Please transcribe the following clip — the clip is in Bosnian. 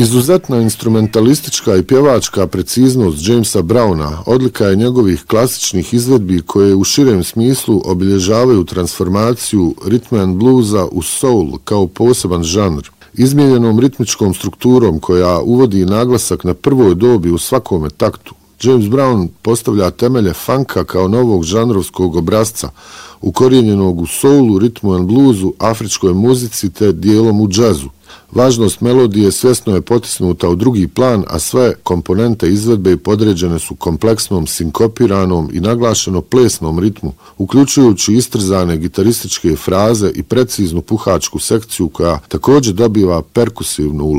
Izuzetna instrumentalistička i pjevačka preciznost Jamesa Browna odlika je njegovih klasičnih izvedbi koje u širem smislu obilježavaju transformaciju ritma and bluesa u soul kao poseban žanr. Izmijenjenom ritmičkom strukturom koja uvodi naglasak na prvoj dobi u svakome taktu, James Brown postavlja temelje funka kao novog žanrovskog obrazca, ukorijenjenog u soulu, ritmu and bluesu, afričkoj muzici te dijelom u džazu. Važnost melodije svjesno je potisnuta u drugi plan, a sve komponente izvedbe podređene su kompleksnom, sinkopiranom i naglašeno plesnom ritmu, uključujući istrzane gitarističke fraze i preciznu puhačku sekciju koja također dobiva perkusivnu ulogu.